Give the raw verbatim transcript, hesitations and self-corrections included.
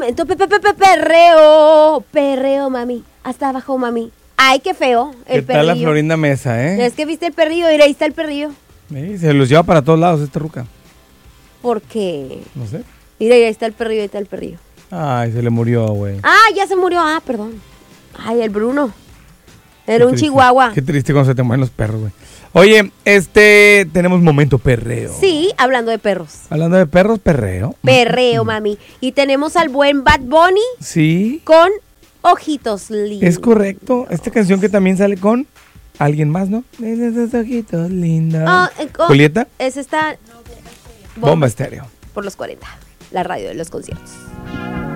momento pe, pe, pe, pe, perreo, perreo, mami, hasta abajo, mami. Ay, qué feo, el ¿Qué tal perrillo. la Florinda Mesa, eh? Es que viste el perrillo, mira, ahí está el perrillo. Sí, se los lleva para todos lados esta ruca. ¿Por qué? No sé. Mira, ahí está el perrillo, ahí está el perrillo. Ay, se le murió, güey. Ah, ya se murió, ah, perdón. Ay, el Bruno. Era Qué un triste, chihuahua. Qué triste cuando se te mueren los perros, güey. Oye, este, tenemos momento perreo. Sí, hablando de perros. Hablando de perros, perreo. Perreo, mami. Y tenemos al buen Bad Bunny Sí, con Ojitos Lindos. es correcto. Esta canción que también sale con alguien más, ¿no? Esos ojitos lindos. Ah, eh, con- Julieta, Es esta... Bomba Estéreo. Por los cuarenta. La radio de los conciertos.